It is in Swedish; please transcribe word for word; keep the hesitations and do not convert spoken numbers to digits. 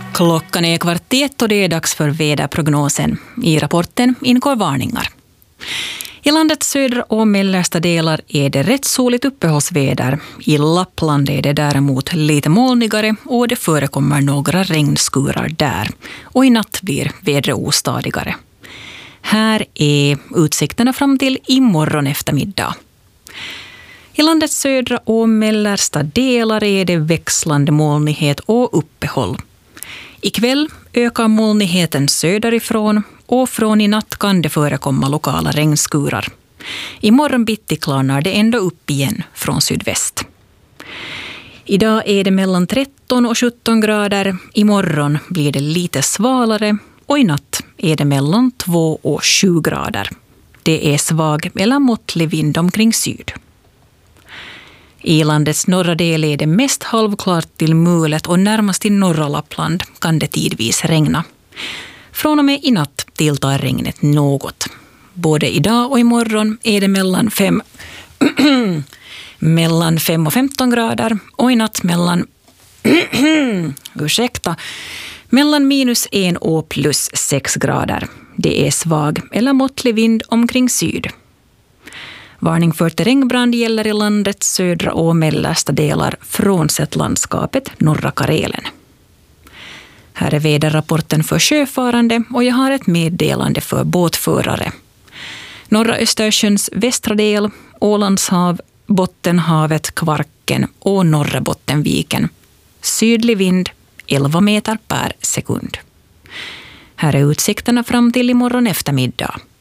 Klockan är kvart i ett och det är dags för väderprognosen. I rapporten ingår varningar. I landets södra och mellersta delar är det rätt soligt uppehållsväder. I Lappland är det däremot lite molnigare och det förekommer några regnskurar där. Och i natt blir vädret ostadigare. Här är utsikterna fram till imorgon eftermiddag. I landets södra och mellersta delar är det växlande molnighet och uppehåll. Ikväll ökar molnigheten söderifrån och från i natt kan det förekomma lokala regnskurar. Imorgon bitti klarnar det ändå upp igen från sydväst. Idag är det mellan tretton och sjutton grader. Imorgon blir det lite svalare och i natt är det mellan två och sju grader. Det är svag eller måttlig vind omkring syd. I landets norra del är det mest halvklart till mulet och närmast till norra Lappland kan det tidvis regna. Från och med i natt tilltar regnet något. Både idag och imorgon är det mellan fem, mellan fem och femton grader och i natt mellan, ursäkta, mellan minus en och plus sex grader. Det är svag eller måttlig vind omkring syd. Varning för terrängbrand gäller i landets södra och mellersta delar frånsett landskapet norra Karelen. Här är väderrapporten för sjöfarande och jag har ett meddelande för båtförare. Norra Östersjöns västra del, Ålandshav, Bottenhavet, Kvarken och norra Bottenviken. Sydlig vind elva meter per sekund. Här är utsikterna fram till imorgon eftermiddag.